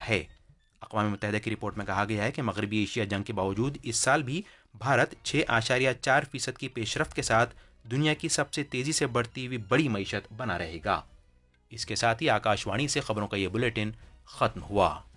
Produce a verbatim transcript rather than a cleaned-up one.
है। अक़वाम मुत्तहिदा की रिपोर्ट में कहा गया है कि मगरबी एशिया जंग के बावजूद इस साल भी भारत छः आशारिया चार फीसद की पेशरफ्त के साथ दुनिया की सबसे तेज़ी से बढ़ती हुई बड़ी मईशत बना रहेगा। इसके साथ ही आकाशवाणी से खबरों का ये बुलेटिन ख़त्म हुआ।